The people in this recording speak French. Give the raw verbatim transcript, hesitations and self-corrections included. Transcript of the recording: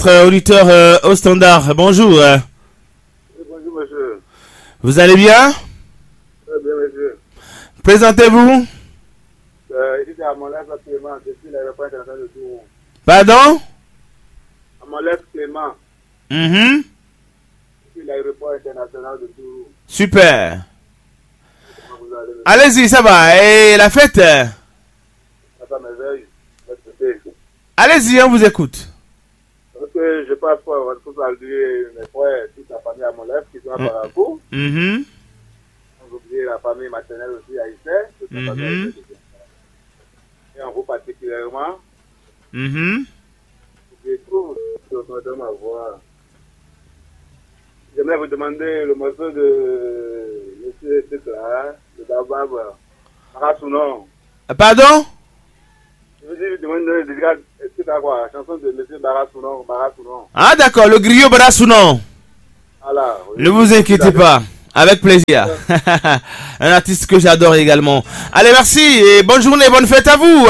notre auditeur euh, au standard. Bonjour. euh. Oui, bonjour, monsieur. Vous allez bien? Très bien, monsieur. Présentez-vous. Euh, ici, c'est Amolef Clément, depuis l'aéroport international de Tours. Pardon? Amolef Clément, Mhm. depuis l'aéroport international de Tours. Super. Comment vous allez, monsieur? Allez-y, ça va. Et la fête? euh, Ça merveille. Respectez. Allez-y, on vous écoute. Donc, euh, je passe pour, pour saluer mes frères, toute la famille Amolef qui sont à Mm. Parakou. Mhm. On oublie la famille maternelle aussi à Issé. Toute la famille Mhm. à Issé. Et en vous particulièrement, Mhm. je trouve que de ma voix. J'aimerais vous demander le morceau de monsieur Teta, de Babab, Barasounon. Pardon? Je veux dire, je demande de dédicace, est-ce que t'as quoi? Chanson de monsieur Barasounon, Barasounon. Ah d'accord, le griot Brassounon. Voilà. Ne vous inquiétez pas. Avec plaisir. Un artiste que j'adore également. Allez, merci et bonne journée, bonne fête à vous.